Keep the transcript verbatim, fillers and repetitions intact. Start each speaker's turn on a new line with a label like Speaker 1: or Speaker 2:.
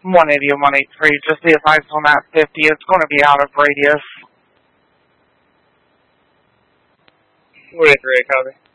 Speaker 1: one eighty and one eighty-three, just be advised on that fifty. It's going to be out of radius.
Speaker 2: one eighty-three, copy.